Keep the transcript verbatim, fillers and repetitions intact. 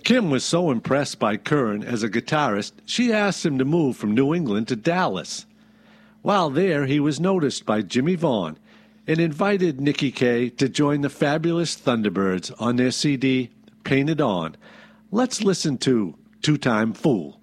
Kim was so impressed by Kern as a guitarist, she asked him to move from New England to Dallas. While there, he was noticed by Jimmy Vaughn and invited Nicky Kaye to join the fabulous Thunderbirds on their C D, Painted On. Let's listen to Two-Time Fool.